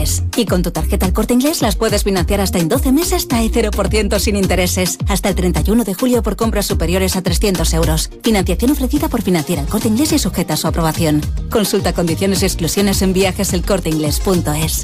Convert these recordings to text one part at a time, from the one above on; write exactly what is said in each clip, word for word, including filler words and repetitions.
Inglés. Y con tu tarjeta El Corte Inglés las puedes financiar hasta en doce meses hasta el cero por ciento sin intereses. Hasta el treinta y uno de julio por compras superiores a trescientos euros. Financiación ofrecida por Financiera El Corte Inglés y sujeta a su aprobación. Consulta condiciones y exclusiones en viajes el corte inglés punto es.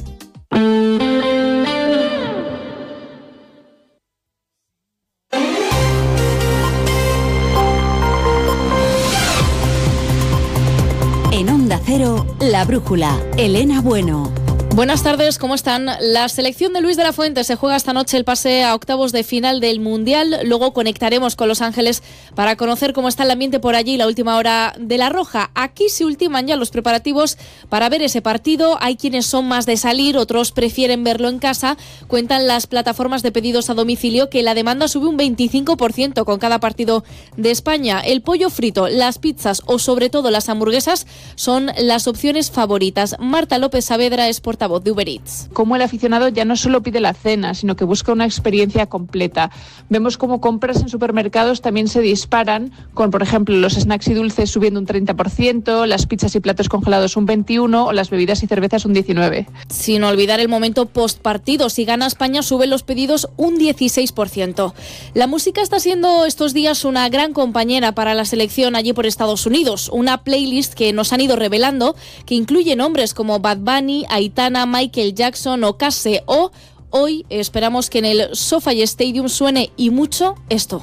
En Onda Cero, La Brújula, Elena Bueno. Buenas tardes, ¿cómo están? La selección de Luis de la Fuente se juega esta noche el pase a octavos de final del Mundial. Luego conectaremos con Los Ángeles para conocer cómo está el ambiente por allí, la última hora de La Roja. Aquí se ultiman ya los preparativos para ver ese partido. Hay quienes son más de salir, otros prefieren verlo en casa. Cuentan las plataformas de pedidos a domicilio que la demanda sube un veinticinco por ciento con cada partido de España. El pollo frito, las pizzas o sobre todo las hamburguesas son las opciones favoritas. Marta López Saavedra es portavoz de Uber Eats. Como el aficionado ya no solo pide la cena, sino que busca una experiencia completa. Vemos cómo compras en supermercados también se disparan, con por ejemplo los snacks y dulces subiendo un treinta por ciento, las pizzas y platos congelados un veintiuno por ciento o las bebidas y cervezas un diecinueve por ciento. Sin olvidar el momento post partido, si gana España suben los pedidos un dieciséis por ciento. La música está siendo estos días una gran compañera para la selección allí por Estados Unidos. Una playlist que nos han ido revelando que incluye nombres como Bad Bunny, Aitana, Michael Jackson o Case O. Hoy esperamos que en el SoFi Stadium suene y mucho esto.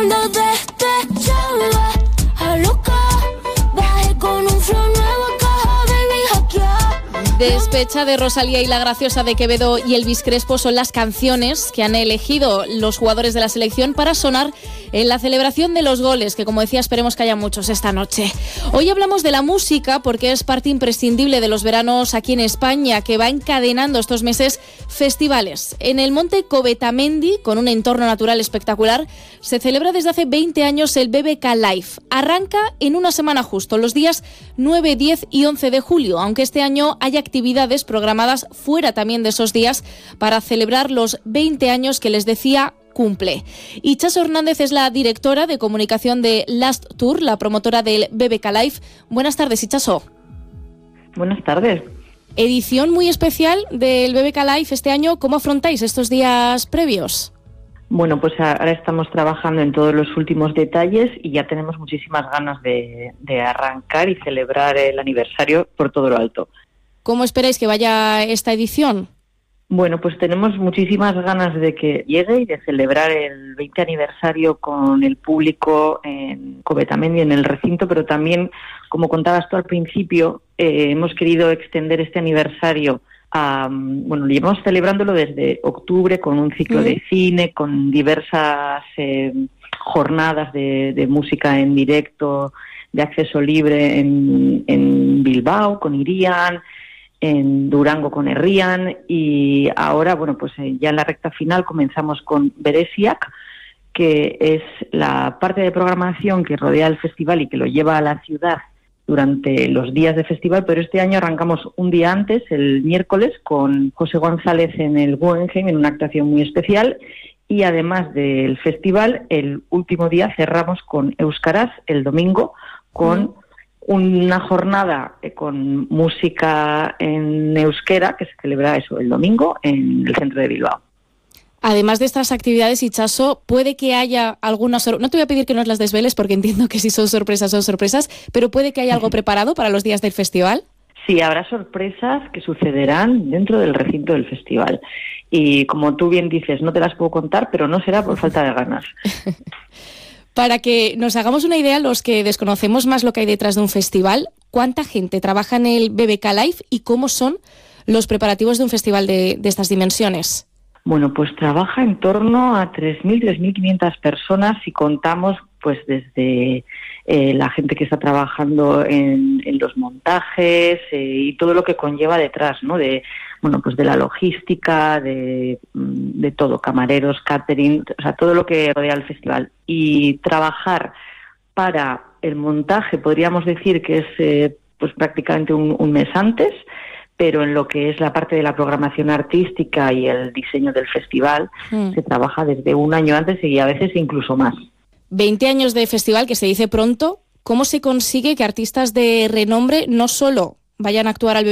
Despecha de Rosalía y La Graciosa de Quevedo y Elvis Crespo son las canciones que han elegido los jugadores de la selección para sonar en la celebración de los goles, que como decía esperemos que haya muchos esta noche. Hoy hablamos de la música porque es parte imprescindible de los veranos aquí en España, que va encadenando estos meses festivales. En el monte Covetamendi, con un entorno natural espectacular, se celebra desde hace veinte años el B B K Live. Arranca en una semana justo, los días nueve, diez y once de julio, aunque este año haya actividades programadas fuera también de esos días para celebrar los veinte años que les decía cumple. Y Chaso Hernández es la directora de comunicación de Last Tour, la promotora del B B K Live. Buenas tardes, Chaso. Buenas tardes. Edición muy especial del B B K Live este año. ¿Cómo afrontáis estos días previos? Bueno, pues ahora estamos trabajando en todos los últimos detalles y ya tenemos muchísimas ganas de, de arrancar y celebrar el aniversario por todo lo alto. ¿Cómo esperáis que vaya esta edición? Bueno, pues tenemos muchísimas ganas de que llegue y de celebrar el veinte aniversario con el público en Covetamendi, en el recinto, pero también, como contabas tú al principio, eh, hemos querido extender este aniversario a, bueno, llevamos celebrándolo desde octubre con un ciclo mm. de cine, con diversas eh, jornadas de, de música en directo, de acceso libre en, en Bilbao, con Irian, en Durango con Herrian, y ahora, bueno, pues eh, ya en la recta final comenzamos con Beresiak, que es la parte de programación que rodea el festival y que lo lleva a la ciudad durante los días de festival, pero este año arrancamos un día antes, el miércoles, con José González en el Guggenheim, en una actuación muy especial, y además del festival, el último día cerramos con Euskaraz, el domingo, con mm. una jornada con música en euskera que se celebra eso el domingo en el centro de Bilbao. Además de estas actividades, Itxaso, puede que haya alguna sor- no te voy a pedir que nos las desveles porque entiendo que si son sorpresas son sorpresas, pero puede que haya algo preparado para los días del festival. Sí, habrá sorpresas que sucederán dentro del recinto del festival. Y como tú bien dices, no te las puedo contar, pero no será por falta de ganas. Para que nos hagamos una idea, los que desconocemos más lo que hay detrás de un festival, ¿cuánta gente trabaja en el B B K Live y cómo son los preparativos de un festival de, de estas dimensiones? Bueno, pues trabaja en torno a tres mil, tres mil quinientas personas si contamos pues desde eh, la gente que está trabajando en, en los montajes eh, y todo lo que conlleva detrás, ¿no? De bueno, pues de la logística, de, de todo, camareros, catering, o sea, todo lo que rodea el festival. Y trabajar para el montaje, podríamos decir que es eh, pues prácticamente un, un mes antes, pero en lo que es la parte de la programación artística y el diseño del festival, mm. se trabaja desde un año antes y a veces incluso más. veinte años de festival, que se dice pronto. ¿Cómo se consigue que artistas de renombre no solo vayan a actuar al